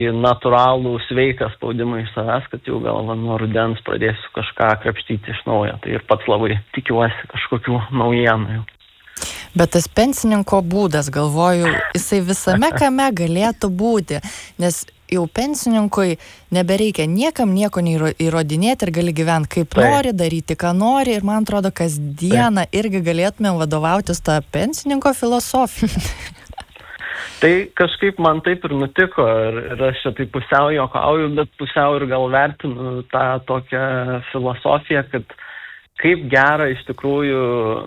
natūralų sveiką spaudimą iš savęs, kad jau gal nuo rudens pradėsiu kažką krapštyti iš naujo. Tai ir pats labai tikiuosi kažkokių naujienų jau. Bet tas pensininko būdas, galvoju, jisai visame kame galėtų būti, nes jau pensininkui nebereikia niekam nieko įrodinėti ir gali gyventi kaip nori, daryti ką nori ir man atrodo, kasdieną irgi galėtume vadovautis tą pensininko filosofiją. Tai kažkaip man taip ir nutiko ir aš čia tai pusiau juokauju, bet pusiau ir gal vertinu tą tokią filosofiją, kad kaip gera iš tikrųjų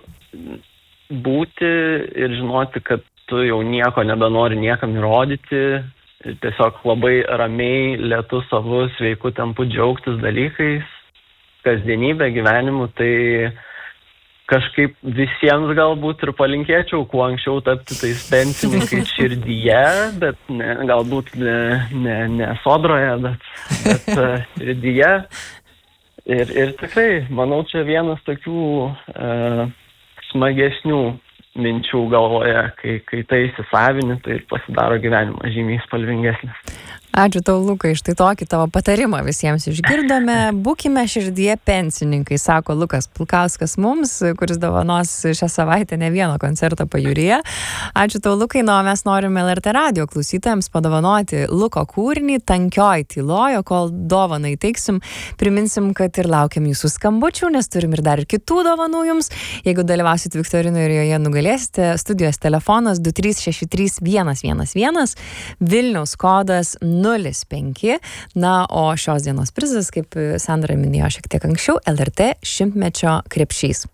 būti ir žinoti, kad tu jau nieko nebenori niekam įrodyti ir tiesiog labai ramiai, lėtu savu sveiku tempu džiaugtis dalykais, kasdienybę, gyvenimu, tai kažkaip visiems galbūt ir palinkėčiau kuo anksčiau tapti tais pensininkais širdyje, bet galbūt ne sodroje, bet širdyje. Ir tikrai, manau, čia vienas tokių smagesnių minčių galvoje, kai tai įsisavini, tai pasidaro gyvenimas žymiai spalvingesnis. Ačiū tau, Lukai, štai tokį tavo patarimą visiems išgirdome. Būkime širdyje pensininkai, sako Lukas Pilkauskas mums, kuris dovanos šią savaitę ne vieną koncertą Pajūryje. Ačiū tau, Lukai, o mes norime LRT radio klausytojams padovanoti Luko kūrinį Tankioj tyloj, kol dovaną įteiksim, priminsim, kad ir laukiam jūsų skambučių, nes turim ir dar ir kitų dovanų jums. Jeigu dalyvausit viktorinoje ir joje nugalėsite, studijos telefonas 2363111, Vilniaus kodas 05. Na, o šios dienos prizas, kaip Sandra minėjo šiek tiek anksčiau, LRT 100-mečio krepšys.